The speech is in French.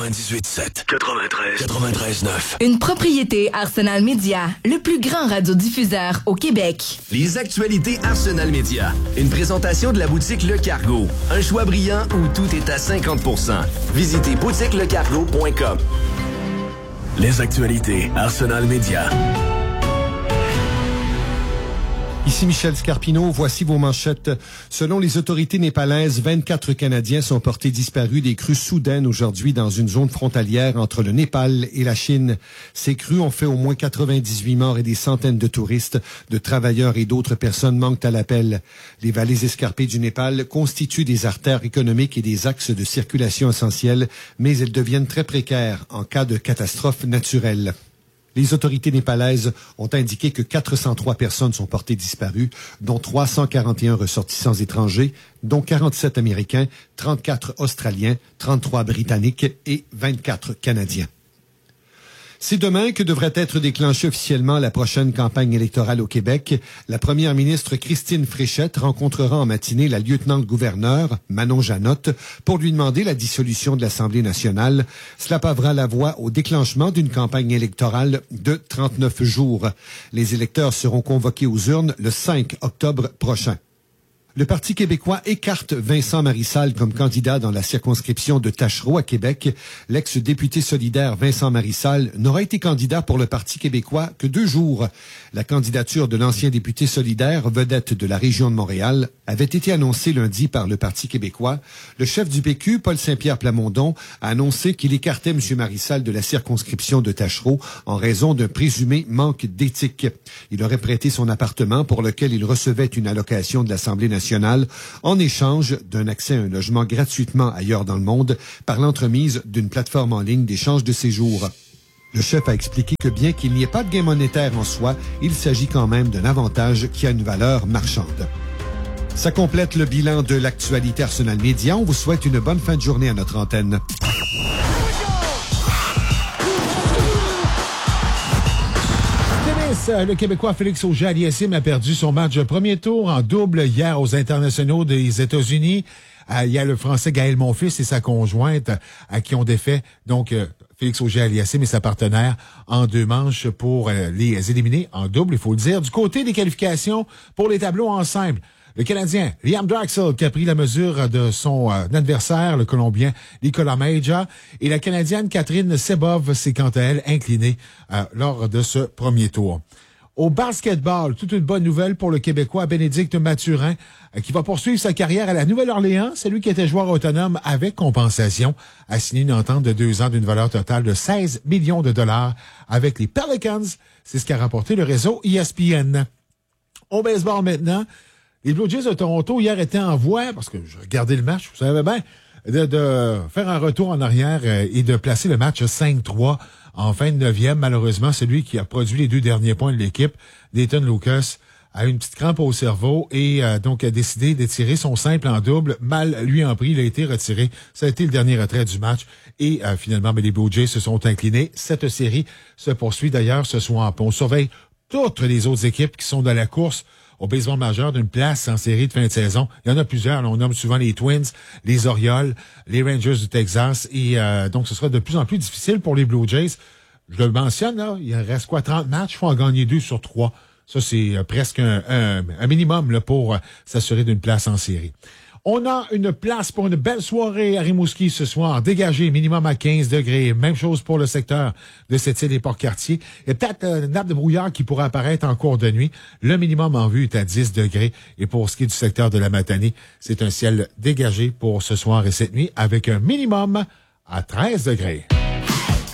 98.7. 93.9. Une propriété Arsenal Media, le plus grand radiodiffuseur au Québec. Les actualités Arsenal Media. Une présentation de la boutique Le Cargo. Un choix brillant où tout est à 50%. Visitez boutiquelecargo.com. Les actualités Arsenal Media. Ici Michel Scarpino, voici vos manchettes. Selon les autorités népalaises, 24 Canadiens sont portés disparus des crues soudaines aujourd'hui dans une zone frontalière entre le Népal et la Chine. Ces crues ont fait au moins 98 morts et des centaines de touristes, de travailleurs et d'autres personnes manquent à l'appel. Les vallées escarpées du Népal constituent des artères économiques et des axes de circulation essentiels, mais elles deviennent très précaires en cas de catastrophe naturelle. Les autorités népalaises ont indiqué que 403 personnes sont portées disparues, dont 341 ressortissants étrangers, dont 47 Américains, 34 Australiens, 33 Britanniques et 24 Canadiens. C'est demain que devrait être déclenchée officiellement la prochaine campagne électorale au Québec. La première ministre Christine Fréchette rencontrera en matinée la lieutenant-gouverneur Manon Janotte pour lui demander la dissolution de l'Assemblée nationale. Cela pavera la voie au déclenchement d'une campagne électorale de 39 jours. Les électeurs seront convoqués aux urnes le 5 octobre prochain. Le Parti québécois écarte Vincent Marissal comme candidat dans la circonscription de Tachereau à Québec. L'ex-député solidaire Vincent Marissal n'aura été candidat pour le Parti québécois que 2 jours. La candidature de l'ancien député solidaire, vedette de la région de Montréal, avait été annoncée lundi par le Parti québécois. Le chef du PQ, Paul Saint-Pierre Plamondon, a annoncé qu'il écartait M. Marissal de la circonscription de Tachereau en raison d'un présumé manque d'éthique. Il aurait prêté son appartement pour lequel il recevait une allocation de l'Assemblée nationale en échange d'un accès à un logement gratuitement ailleurs dans le monde par l'entremise d'une plateforme en ligne d'échange de séjour. Le chef a expliqué que bien qu'il n'y ait pas de gain monétaire en soi, il s'agit quand même d'un avantage qui a une valeur marchande. Ça complète le bilan de l'actualité Arsenal Media. On vous souhaite une bonne fin de journée à notre antenne. Le Québécois Félix Auger-Aliassime a perdu son match de premier tour en double hier aux internationaux des États-Unis. Il y a le Français Gaël Monfils et sa conjointe à qui ont défait donc Félix Auger-Aliassime et sa partenaire en 2 manches pour les éliminer en double, il faut le dire. Du côté des qualifications pour les tableaux en simple, le Canadien Liam Draxl qui a pris la mesure de son adversaire, le Colombien Nicolas Meija, et la Canadienne Catherine Sebov s'est quant à elle inclinée lors de ce premier tour. Au basketball, toute une bonne nouvelle pour le Québécois Bénédicte Mathurin qui va poursuivre sa carrière à la Nouvelle-Orléans. C'est lui qui était joueur autonome avec compensation, a signé une entente de 2 ans d'une valeur totale de 16 millions de dollars avec les Pelicans. C'est ce qu'a rapporté le réseau ESPN. Au baseball maintenant, les Blue Jays de Toronto hier étaient en voie, parce que je regardais le match, vous savez bien, de faire un retour en arrière et de placer le match 5-3 en fin de 9e. Malheureusement, celui qui a produit les 2 derniers points de l'équipe, Dayton Lucas, a une petite crampe au cerveau et donc a décidé d'étirer son simple en double. Mal lui en pris, il a été retiré. Ça a été le dernier retrait du match. Et finalement, les Blue Jays se sont inclinés. Cette série se poursuit d'ailleurs ce soir. On surveille toutes les autres équipes qui sont dans la course au baseball majeur d'une place en série de fin de saison. Il y en a plusieurs. Là, on nomme souvent les Twins, les Orioles, les Rangers du Texas. Et donc, ce sera de plus en plus difficile pour les Blue Jays. Je le mentionne, là, il reste 30 matchs. Il faut en gagner 2 sur 3. Ça, c'est presque un minimum là, pour s'assurer d'une place en série. On a une place pour une belle soirée à Rimouski ce soir, dégagé minimum à 15 degrés. Même chose pour le secteur de Sept-Îles et Port-Cartier. Il y a peut-être une nappe de brouillard qui pourrait apparaître en cours de nuit. Le minimum en vue est à 10 degrés. Et pour ce qui est du secteur de la Matanie, c'est un ciel dégagé pour ce soir et cette nuit avec un minimum à 13 degrés.